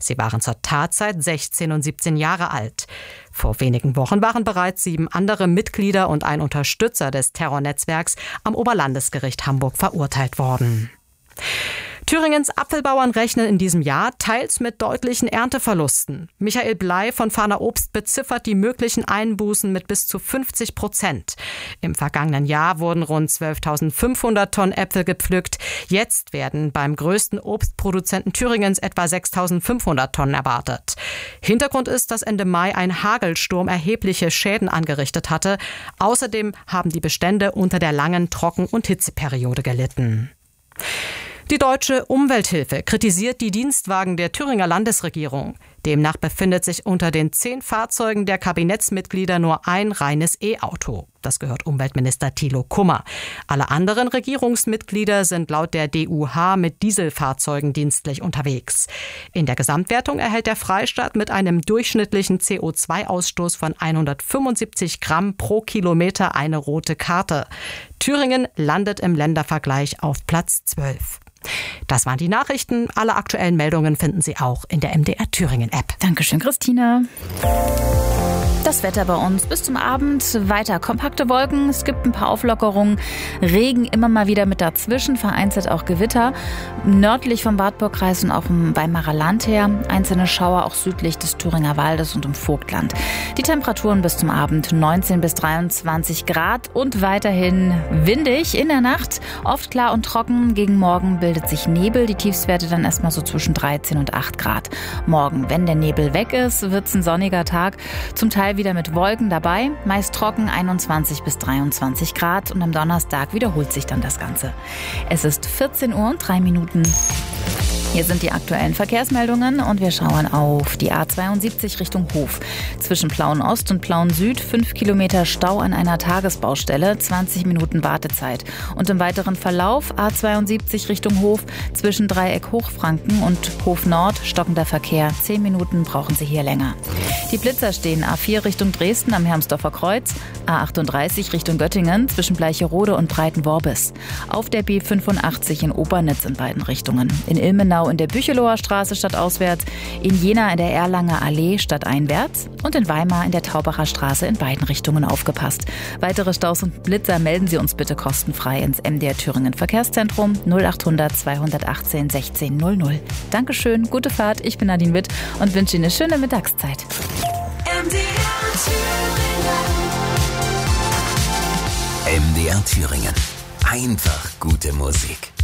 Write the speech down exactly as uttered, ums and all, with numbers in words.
Sie waren zur Tatzeit sechzehn und siebzehn Jahre alt. Vor wenigen Wochen waren bereits sieben andere Mitglieder und ein Unterstützer des Terrornetzwerks am Oberlandesgericht Hamburg verurteilt worden. Thüringens Apfelbauern rechnen in diesem Jahr teils mit deutlichen Ernteverlusten. Michael Bley von Fahner Obst beziffert die möglichen Einbußen mit bis zu fünfzig Prozent. Im vergangenen Jahr wurden rund zwölftausendfünfhundert Tonnen Äpfel gepflückt. Jetzt werden beim größten Obstproduzenten Thüringens etwa sechstausendfünfhundert Tonnen erwartet. Hintergrund ist, dass Ende Mai ein Hagelsturm erhebliche Schäden angerichtet hatte. Außerdem haben die Bestände unter der langen Trocken- und Hitzeperiode gelitten. Die Deutsche Umwelthilfe kritisiert die Dienstwagen der Thüringer Landesregierung. Demnach befindet sich unter den zehn Fahrzeugen der Kabinettsmitglieder nur ein reines E-Auto. Das gehört Umweltminister Thilo Kummer. Alle anderen Regierungsmitglieder sind laut der D U H mit Dieselfahrzeugen dienstlich unterwegs. In der Gesamtwertung erhält der Freistaat mit einem durchschnittlichen C O zwei Ausstoß von hundertfünfundsiebzig Gramm pro Kilometer eine rote Karte. Thüringen landet im Ländervergleich auf Platz zwölf. Das waren die Nachrichten. Alle aktuellen Meldungen finden Sie auch in der M D R Thüringen App. Dankeschön, Christina. Das Wetter bei uns bis zum Abend. Weiter kompakte Wolken. Es gibt ein paar Auflockerungen. Regen immer mal wieder mit dazwischen. Vereinzelt auch Gewitter. Nördlich vom Wartburgkreis und auch im Weimarer Land her. Einzelne Schauer auch südlich des Thüringer Waldes und im Vogtland. Die Temperaturen bis zum Abend neunzehn bis dreiundzwanzig Grad und weiterhin windig in der Nacht. Oft klar und trocken. Gegen Morgen bildet sich Nebel. Die Tiefstwerte dann erstmal so zwischen dreizehn und acht Grad. Morgen, wenn der Nebel weg ist, wird es ein sonniger Tag. Zum Teil wieder mit Wolken dabei, meist trocken einundzwanzig bis dreiundzwanzig Grad und am Donnerstag wiederholt sich dann das Ganze. Es ist vierzehn Uhr und drei Minuten. Hier sind die aktuellen Verkehrsmeldungen und wir schauen auf die A zweiundsiebzig Richtung Hof. Zwischen Plauen-Ost und Plauen-Süd fünf Kilometer Stau an einer Tagesbaustelle, zwanzig Minuten Wartezeit. Und im weiteren Verlauf A zweiundsiebzig Richtung Hof zwischen Dreieck Hochfranken und Hof Nord stockender Verkehr. zehn Minuten brauchen Sie hier länger. Die Blitzer stehen A vier Richtung Dresden am Hermsdorfer Kreuz, A achtunddreißig Richtung Göttingen zwischen Bleicherode und Breitenworbis. Auf der B fünfundachtzig in Obernitz in beiden Richtungen. In Ilmenau in der Bücheloher Straße stadtauswärts, in Jena in der Erlanger Allee stadteinwärts und in Weimar in der Taubacher Straße in beiden Richtungen aufgepasst. Weitere Staus und Blitzer melden Sie uns bitte kostenfrei ins M D R Thüringen Verkehrszentrum null achthundert zweihundertachtzehn sechzehn null null. Dankeschön, gute Fahrt, ich bin Nadine Witt und wünsche Ihnen eine schöne Mittagszeit. M D R Thüringen. M D R Thüringen. Einfach gute Musik.